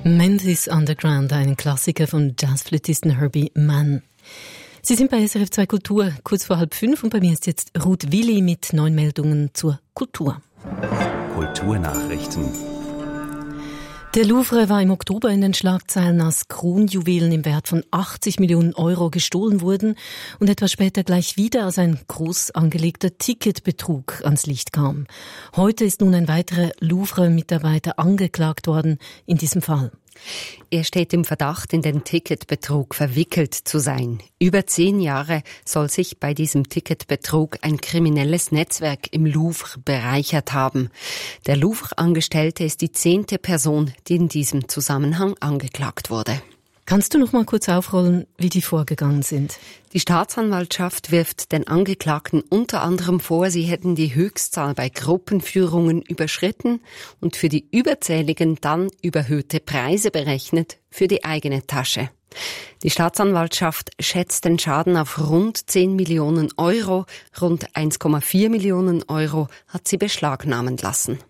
Menzies Underground, ein Klassiker von Jazzflötisten Herbie Mann. Sie sind bei SRF 2 Kultur, kurz vor 4:30, und bei mir ist jetzt Ruth Willi mit 9 Meldungen zur Kultur. Kulturnachrichten. Der Louvre war im Oktober in den Schlagzeilen, als Kronjuwelen im Wert von 80 Millionen Euro gestohlen wurden und etwas später gleich wieder als ein groß angelegter Ticketbetrug ans Licht kam. Heute ist nun ein weiterer Louvre-Mitarbeiter angeklagt worden in diesem Fall. Er steht im Verdacht, in den Ticketbetrug verwickelt zu sein. Über 10 Jahre soll sich bei diesem Ticketbetrug ein kriminelles Netzwerk im Louvre bereichert haben. Der Louvre-Angestellte ist die 10. Person, die in diesem Zusammenhang angeklagt wurde. Kannst du noch mal kurz aufrollen, wie die vorgegangen sind? Die Staatsanwaltschaft wirft den Angeklagten unter anderem vor, sie hätten die Höchstzahl bei Gruppenführungen überschritten und für die überzähligen dann überhöhte Preise berechnet für die eigene Tasche. Die Staatsanwaltschaft schätzt den Schaden auf rund 10 Millionen Euro. Rund 1,4 Millionen Euro hat sie beschlagnahmen lassen.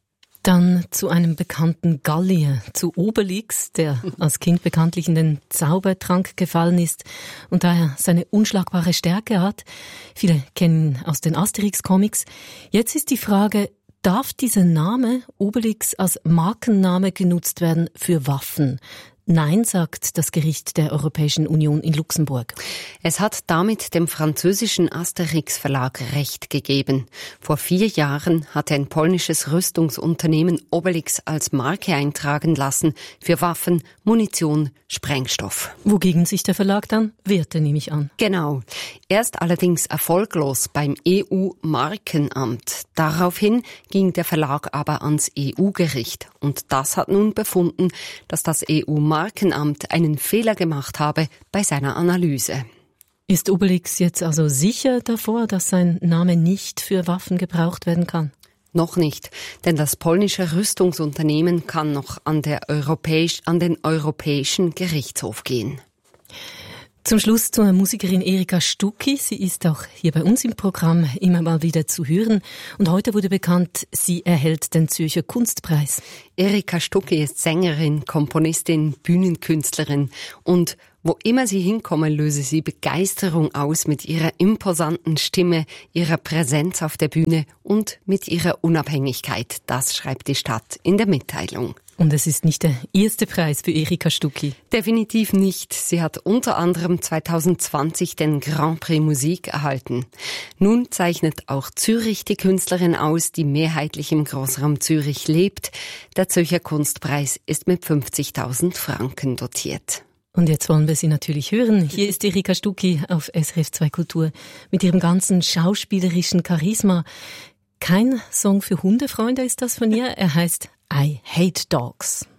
Dann zu einem bekannten Gallier, zu Obelix, der als Kind bekanntlich in den Zaubertrank gefallen ist und daher seine unschlagbare Stärke hat. Viele kennen ihn aus den Asterix-Comics. Jetzt ist die Frage, darf dieser Name Obelix als Markenname genutzt werden für Waffen? Nein, sagt das Gericht der Europäischen Union in Luxemburg. Es hat damit dem französischen Asterix Verlag Recht gegeben. Vor 4 Jahren hatte ein polnisches Rüstungsunternehmen Obelix als Marke eintragen lassen für Waffen, Munition, Sprengstoff. Wogegen sich der Verlag dann wehrte, nehme ich an. Genau. Erst allerdings erfolglos beim EU-Markenamt. Daraufhin ging der Verlag aber ans EU-Gericht. Und das hat nun befunden, dass das EU-Markenamt einen Fehler gemacht habe bei seiner Analyse. Ist Obelix jetzt also sicher davor, dass sein Name nicht für Waffen gebraucht werden kann? Noch nicht, denn das polnische Rüstungsunternehmen kann noch an den Europäischen Gerichtshof gehen. Zum Schluss zur Musikerin Erika Stucki. Sie ist auch hier bei uns im Programm immer mal wieder zu hören. Und heute wurde bekannt, sie erhält den Zürcher Kunstpreis. Erika Stucki ist Sängerin, Komponistin, Bühnenkünstlerin und wo immer sie hinkommen, löse sie Begeisterung aus mit ihrer imposanten Stimme, ihrer Präsenz auf der Bühne und mit ihrer Unabhängigkeit. Das schreibt die Stadt in der Mitteilung. Und es ist nicht der erste Preis für Erika Stucki. Definitiv nicht. Sie hat unter anderem 2020 den Grand Prix Musik erhalten. Nun zeichnet auch Zürich die Künstlerin aus, die mehrheitlich im Großraum Zürich lebt. Der Zürcher Kunstpreis ist mit 50.000 Franken dotiert. Und jetzt wollen wir sie natürlich hören. Hier ist Erika Stucki auf SRF 2 Kultur mit ihrem ganzen schauspielerischen Charisma. Kein Song für Hundefreunde ist das von ihr. Er heißt I Hate Dogs.